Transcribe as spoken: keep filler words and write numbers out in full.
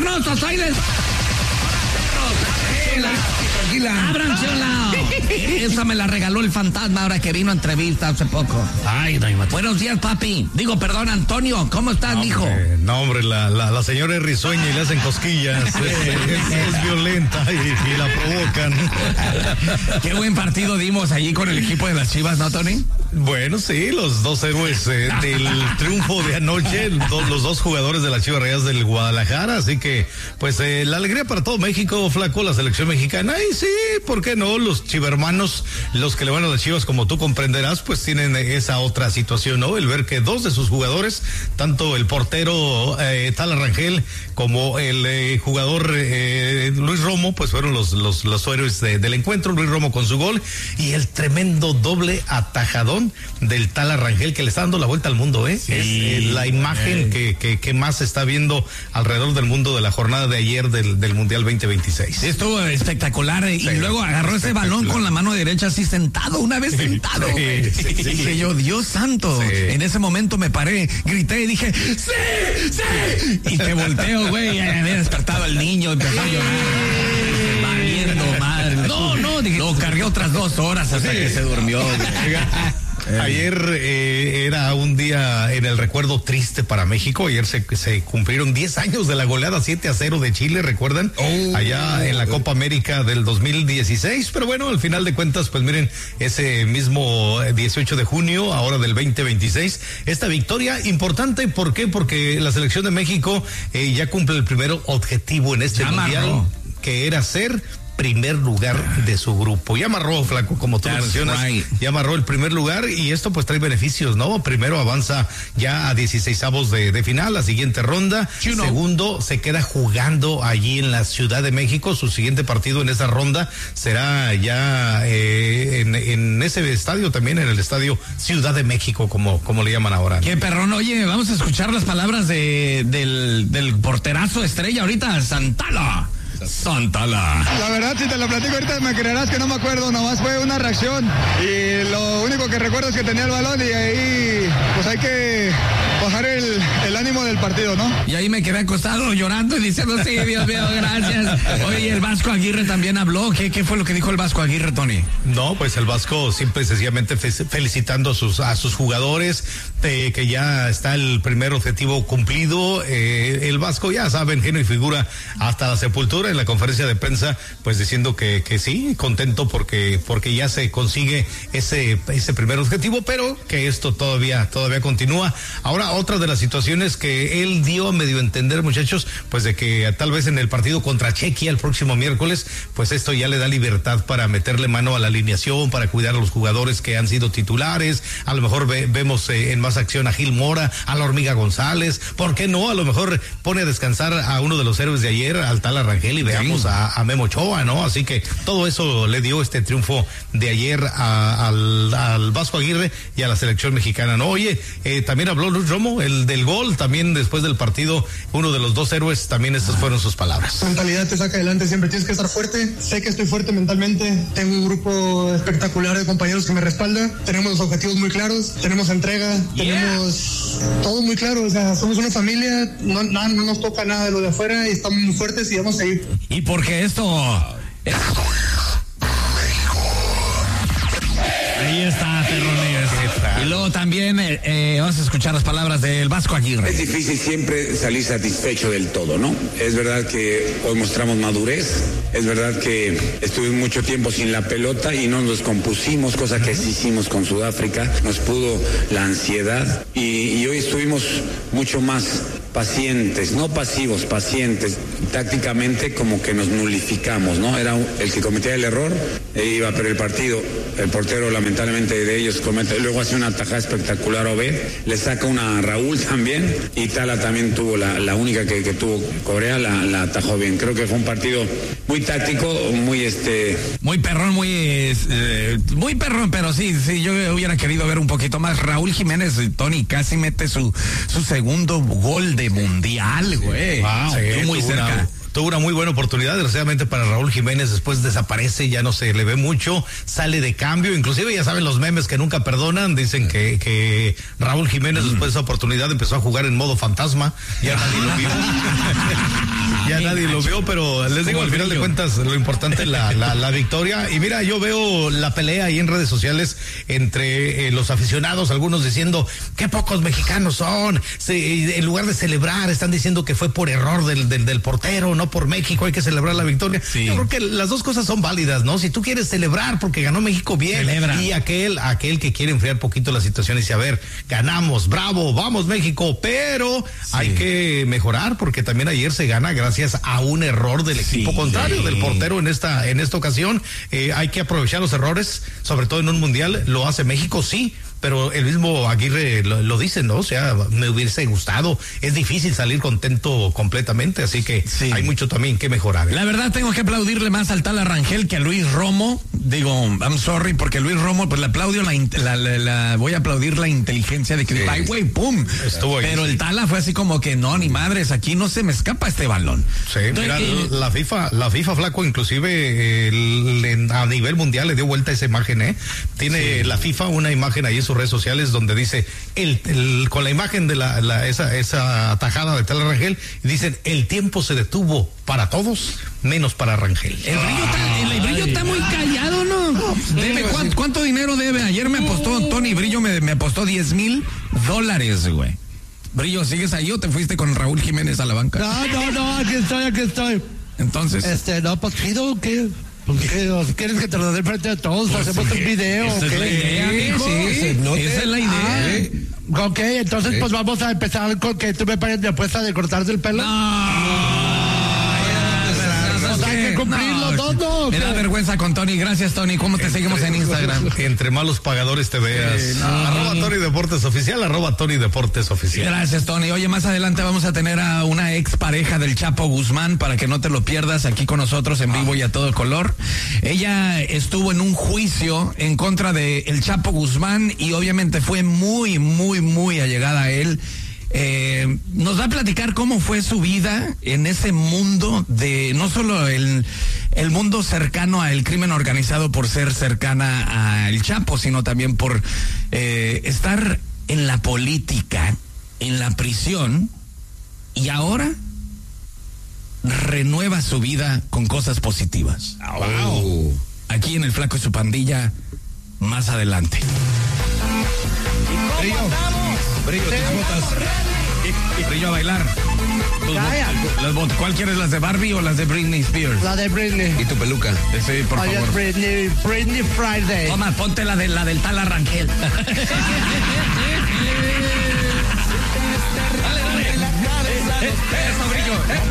piernosos, ahí les... Tranquila. Ábranse un lado. Esa me la regaló el fantasma ahora que vino a entrevista hace poco. Ay, no, imagínate. Buenos días, papi. Digo, perdón, Antonio. ¿Cómo estás, no, mijo? Hombre, no, hombre, la, la, la señora es risueña y le hacen cosquillas. es, es, es violenta y, y la provocan. Qué buen partido dimos allí con el equipo de las Chivas, ¿no, Tony? Bueno, sí, los dos héroes eh, del triunfo de anoche, do, los dos jugadores de las Chivas Rayadas del Guadalajara, así que, pues, eh, la alegría para todo México, flaco, la selección mexicana, y sí, ¿por qué no? Los chivermanos, los que le van a las Chivas, como tú comprenderás, pues tienen esa otra situación, ¿no? El ver que dos de sus jugadores, tanto el portero eh, Tala Rangel como el eh, jugador eh, Luis Romo, pues fueron los, los, los héroes de, del encuentro, Luis Romo con su gol, y el tremendo doble atajadón del Tala Rangel que le está dando la vuelta al mundo, ¿eh? Sí, es eh, la imagen que, que, que más se está viendo alrededor del mundo de la jornada de ayer del, del Mundial veinte veintiséis. Sí, estuvo espectacular, eh, sí, y luego agarró ese balón con la mano derecha así sentado, una vez sentado. Sí, sí, sí, dije sí. yo, Dios santo. Sí. En ese momento me paré, grité y dije, ¡sí! ¡Sí! Y te volteo, güey, había despertado el niño, empezó a llorar. Valiendo madre. No, no, dije, lo cargué otras dos horas hasta sí. que se durmió. Eh. Ayer eh, era un día en el recuerdo triste para México. Ayer se, se cumplieron diez años de la goleada siete a cero de Chile, ¿recuerdan? Oh, Allá en la Copa América del dos mil dieciséis. Pero bueno, al final de cuentas, pues miren, ese mismo dieciocho de junio, ahora del veinte veintiséis, esta victoria importante. ¿Por qué? Porque la selección de México eh, ya cumple el primer objetivo en este ya mundial, amarró. Que era ser primer lugar de su grupo. Ya amarró, flaco, como tú That's lo mencionas, right. ya amarró el primer lugar y esto pues trae beneficios, ¿no? Primero avanza ya a dieciseisavos de, de final, la siguiente ronda. You know. Segundo, se queda jugando allí en la Ciudad de México. Su siguiente partido en esa ronda será ya eh, en, en ese estadio también, en el estadio Ciudad de México, como, como le llaman ahora, ¿no? Qué perrón. Oye, vamos a escuchar las palabras de, del, del porterazo estrella ahorita, Santala. Santala. La verdad, si te lo platico ahorita me creerás que no me acuerdo, nomás fue una reacción y lo único que recuerdo es que tenía el balón y ahí pues hay que bajar el, el ánimo del partido, ¿no? Y ahí me quedé acostado llorando y diciendo, sí, Dios mío, gracias. Oye, el Vasco Aguirre también habló. ¿Qué, qué fue lo que dijo el Vasco Aguirre, Tony? No, pues el Vasco simple y sencillamente felicitando a sus, a sus jugadores, eh, que ya está el primer objetivo cumplido. Eh, el Vasco, ya saben, genio y figura hasta la sepultura en la conferencia de prensa, pues diciendo que, que sí, contento porque, porque ya se consigue ese, ese primer objetivo, pero que esto todavía, todavía continúa. Ahora, otra de las situaciones que él dio a medio entender, muchachos, pues de que tal vez en el partido contra Chequia el próximo miércoles, pues esto ya le da libertad para meterle mano a la alineación, para cuidar a los jugadores que han sido titulares. A lo mejor ve, vemos eh, en más acción a Gil Mora, a la Hormiga González. ¿Por qué no? A lo mejor pone a descansar a uno de los héroes de ayer, al Tala Rangel, y veamos sí. a, a Memo Ochoa, ¿no? Así que todo eso le dio este triunfo de ayer a, al, al Vasco Aguirre y a la selección mexicana, ¿no? Oye, eh, también habló Luis Romo, el del gol, también después del partido, uno de los dos héroes, también estas fueron sus palabras. Mentalidad te saca adelante, siempre tienes que estar fuerte. Sé que estoy fuerte mentalmente, tengo un grupo espectacular de compañeros que me respaldan, tenemos los objetivos muy claros, tenemos entrega, yeah. tenemos todo muy claro, o sea, somos una familia, no, no, no nos toca nada de lo de afuera y estamos muy fuertes y vamos a ir. Y porque esto... Ahí está, perrones. Y luego también eh, eh, vamos a escuchar las palabras del Vasco Aguirre. Es difícil siempre salir satisfecho del todo, ¿no? Es verdad que hoy mostramos madurez, es verdad que estuvimos mucho tiempo sin la pelota y no nos descompusimos, cosa que sí hicimos con Sudáfrica, nos pudo la ansiedad y, y hoy estuvimos mucho más pacientes, no pasivos, pacientes. Tácticamente como que nos nulificamos, ¿no? Era el que cometía el error e iba a perder el partido. El portero lamentablemente de ellos comete, luego hace una tajada espectacular Obed, le saca una a Raúl también y Tala también tuvo la, la única que, que tuvo Corea, la, la atajó bien. Creo que fue un partido muy táctico, muy este... Muy perrón, muy eh, muy perrón, pero sí, sí, yo hubiera querido ver un poquito más. Raúl Jiménez, Tony, casi mete su, su segundo gol de mundial, güey. Wow, sí, muy cerca. Una, tuvo una muy buena oportunidad, desgraciadamente para Raúl Jiménez, después desaparece, ya no se le ve mucho, sale de cambio, inclusive ya saben los memes que nunca perdonan, dicen que, que Raúl Jiménez mm. después de esa oportunidad empezó a jugar en modo fantasma, ya nadie lo vio. ya nadie lo vio, pero les digo, al final de cuentas, lo importante es la, la, la victoria. Y mira, yo veo la pelea ahí en redes sociales entre eh, los aficionados, algunos diciendo qué pocos mexicanos son. Se, en lugar de celebrar, están diciendo que fue por error del, del, del portero, no por México, hay que celebrar la victoria. Sí. Yo creo que las dos cosas son válidas, ¿no? Si tú quieres celebrar porque ganó México, bien. Celebra. Y aquel, aquel que quiere enfriar poquito la situación y dice, a ver, ganamos, bravo, vamos México, pero sí. hay que mejorar porque también ayer se gana gracias a un error del equipo sí, contrario, sí. del portero en esta, en esta ocasión. Eh, hay que aprovechar los errores, sobre todo en un mundial, lo hace México, sí. Pero el mismo Aguirre lo, lo dice, ¿no? O sea, me hubiese gustado. Es difícil salir contento completamente, así que sí. hay mucho también que mejorar, ¿eh? La verdad, tengo que aplaudirle más al Tala Rangel que a Luis Romo. Digo, I'm sorry, porque Luis Romo, pues le aplaudio la, la, la, la voy a aplaudir la inteligencia de que, sí. ay, güey, pum. Estuvo ahí, Pero sí. el Tala fue así como que, no, ni madres, aquí no se me escapa este balón. Sí, Entonces, mira, eh, la FIFA, la FIFA, Flaco, inclusive el, a nivel mundial le dio vuelta esa imagen, ¿eh? Tiene sí. la FIFA una imagen ahí en sus redes sociales donde dice el, el con la imagen de la, la esa esa atajada de Tala Rangel y dicen el tiempo se detuvo para todos menos para Rangel. El brillo está, el brillo está muy callado, ¿no? Debe, ¿cuánto, ¿Cuánto dinero debe? Ayer me apostó Tony Brillo, me, me apostó diez mil dólares, güey. Brillo, ¿sigues ahí o te fuiste con Raúl Jiménez a la banca? No, no, no, aquí estoy, aquí estoy. Entonces. Este, no, pues pido que. Porque quieres que te lo dé frente a todos, pues hacemos sí, un video. Esa es la idea, hijo. Sí, sí, no esa te... es la idea. Ah, ok, entonces sí. pues vamos a empezar con que tú me pagues mi apuesta de cortarse el pelo. No. Hay que cumplirlo no, todo. Me da vergüenza con Tony. Gracias, Tony. ¿Cómo te entre, seguimos en Instagram? Entre malos pagadores te veas. Sí, no. Arroba Tony Deportes Oficial, arroba Tony Deportes Oficial. Gracias, Tony. Oye, más adelante vamos a tener a una ex pareja del Chapo Guzmán para que no te lo pierdas aquí con nosotros en vivo y a todo color. Ella estuvo en un juicio en contra de el Chapo Guzmán y obviamente fue muy, muy, muy allegada a él. Eh, nos va a platicar cómo fue su vida en ese mundo de no solo el, el mundo cercano al crimen organizado por ser cercana al Chapo, sino también por eh, estar en la política, en la prisión, y ahora renueva su vida con cosas positivas. Wow. Aquí en El Flaco y su Pandilla, más adelante. Brillo, Brillo, tus botas. Y, y Brillo a bailar. Las botas. ¿Cuál quieres, las de Barbie o las de Britney Spears? La de Britney. ¿Y tu peluca? Sí, por Oye, favor. Britney, Britney Friday. Toma, ponte la, de, la del Tala Rangel. Dale, dale. Eso, Brillo. ¿Eh?